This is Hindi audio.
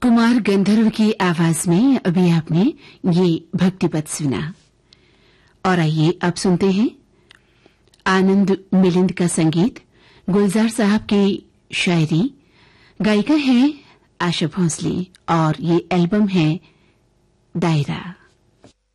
कुमार गंधर्व की आवाज में अभी आपने ये भक्तिपद सुना। और आइए अब सुनते हैं आनंद मिलिंद का संगीत, गुलजार साहब की शायरी। गायिका है आशा भोंसले और ये एल्बम है दायरा।